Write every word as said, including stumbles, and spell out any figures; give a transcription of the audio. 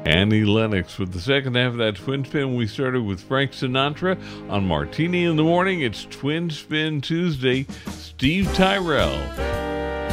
Annie Lennox with the second half of that Twin Spin. We started with Frank Sinatra on Martini in the Morning. It's Twin Spin Tuesday. Steve Tyrell